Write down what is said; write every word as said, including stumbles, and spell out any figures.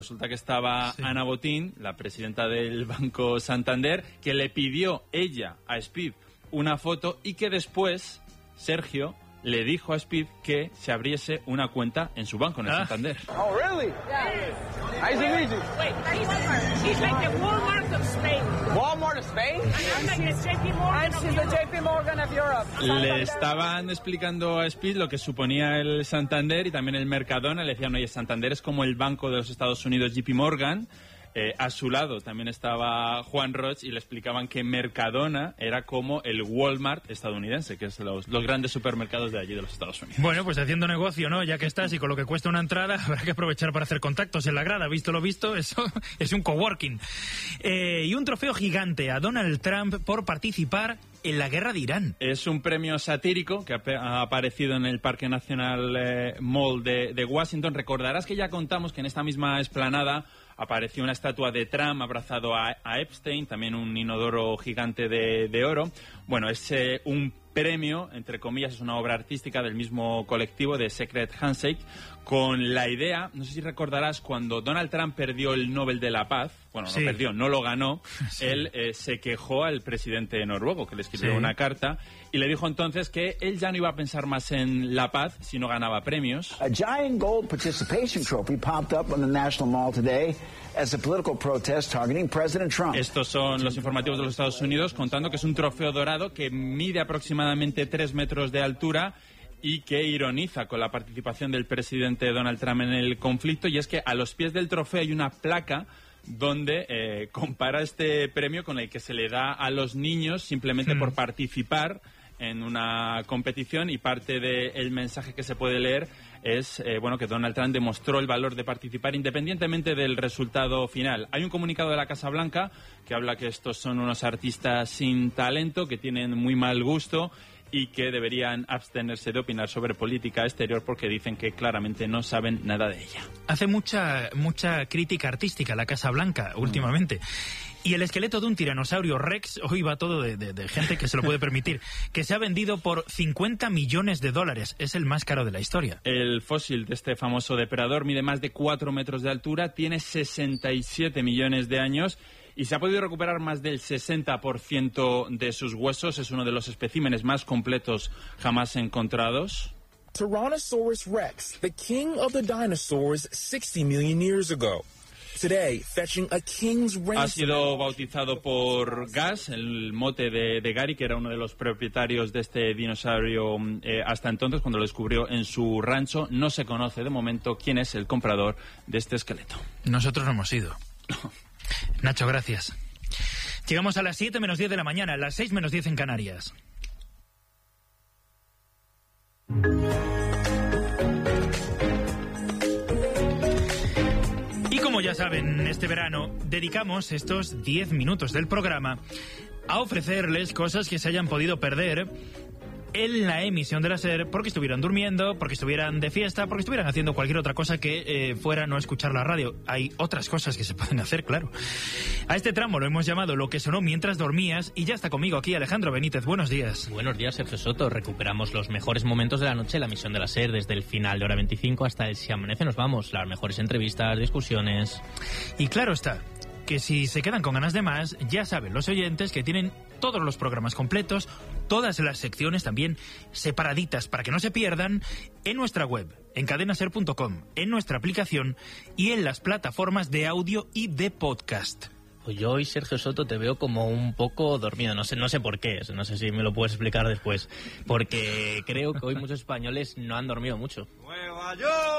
Resulta que estaba sí. Ana Botín, la presidenta del Banco Santander, que le pidió ella a Speed una foto y que después Sergio le dijo a Speed que se abriese una cuenta en su banco, en el ah. Santander. Oh, really? Yeah. Nice to meet you. Wait, he's, he's like the Walmart of Spain. Walmart of Spain? I'm like the J P Morgan And of she's the Europe. J P Morgan of Europe. Le estaban explicando a Speed lo que suponía el Santander y también el Mercadona. Le decían, oye, Santander es como el banco de los Estados Unidos, J P Morgan. Eh, a su lado también estaba Juan Roig y le explicaban que Mercadona era como el Walmart estadounidense, que es los, los grandes supermercados de allí de los Estados Unidos. Bueno, pues haciendo negocio, ¿no? Ya que estás y con lo que cuesta una entrada, habrá que aprovechar para hacer contactos en la grada. Visto lo visto, eso es un coworking. Eh, y un trofeo gigante a Donald Trump por participar en la guerra de Irán. Es un premio satírico que ha aparecido en el Parque Nacional eh, Mall de, de Washington. Recordarás que ya contamos que en esta misma explanada apareció una estatua de Trump abrazado a, a Epstein, también un inodoro gigante de, de oro. Bueno, es eh, un premio, entre comillas, es una obra artística del mismo colectivo de Secret Handshake, con la idea, no sé si recordarás, cuando Donald Trump perdió el Nobel de la Paz, bueno, no sí. perdió, no lo ganó, sí. él eh, se quejó al presidente noruego, que le escribió sí. una carta, y le dijo entonces que él ya no iba a pensar más en la paz si no ganaba premios. A giant gold participation trophy popped up on the National Mall today as a political protest targeting President Trump. Estos son los informativos de los Estados Unidos contando que es un trofeo dorado que mide aproximadamente tres metros de altura y que ironiza con la participación del presidente Donald Trump en el conflicto, y es que a los pies del trofeo hay una placa donde eh, compara este premio con el que se le da a los niños simplemente hmm. por participar en una competición, y parte del mensaje que se puede leer es eh, bueno, que Donald Trump demostró el valor de participar independientemente del resultado final. Hay un comunicado de la Casa Blanca que habla que estos son unos artistas sin talento, que tienen muy mal gusto y que deberían abstenerse de opinar sobre política exterior porque dicen que claramente no saben nada de ella. Hace mucha mucha crítica artística la Casa Blanca últimamente. Mm. Y el esqueleto de un tiranosaurio Rex, hoy va todo de, de, de gente que se lo puede permitir, que se ha vendido por cincuenta millones de dólares. Es el más caro de la historia. El fósil de este famoso depredador mide más de cuatro metros de altura, tiene sesenta y siete millones de años y se ha podido recuperar más del sesenta por ciento de sus huesos. Es uno de los especímenes más completos jamás encontrados. Tyrannosaurus Rex, the king of the dinosaurs sixty million years ago. Today, fetching a king's ransom. Ha sido bautizado por Gas, el mote de, de Gary, que era uno de los propietarios de este dinosaurio eh, hasta entonces, cuando lo descubrió en su rancho. No se conoce de momento quién es el comprador de este esqueleto. Nosotros no hemos ido. Nacho, gracias. Llegamos a las siete menos diez de la mañana, a las seis menos diez en Canarias. Y como ya saben, este verano dedicamos estos diez minutos del programa a ofrecerles cosas que se hayan podido perder en la emisión de la SER porque estuvieran durmiendo, porque estuvieran de fiesta, porque estuvieran haciendo cualquier otra cosa que eh, fuera no escuchar la radio. Hay otras cosas que se pueden hacer, claro. A este tramo lo hemos llamado Lo que sonó mientras dormías, y ya está conmigo aquí Alejandro Benítez. Buenos días. Buenos días, Sergio Soto. Recuperamos los mejores momentos de la noche en la emisión de la SER, desde el final de hora veinticinco hasta el Si amanece nos vamos. Las mejores entrevistas, discusiones. Y claro está, que si se quedan con ganas de más, ya saben los oyentes que tienen todos los programas completos, todas las secciones también separaditas para que no se pierdan, en nuestra web, en cadena ser punto com, en nuestra aplicación y en las plataformas de audio y de podcast. Pues yo hoy, Sergio Soto, te veo como un poco dormido. No sé, no sé por qué, no sé si me lo puedes explicar después, porque creo que hoy muchos españoles no han dormido mucho. ¡Nueva York!